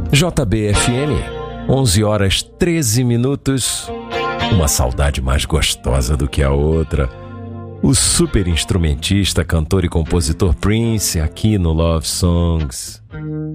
JBFM, 11 horas 13 minutos. Uma saudade mais gostosa do que a outra. O super instrumentista, cantor e compositor Prince aqui no Love Songs.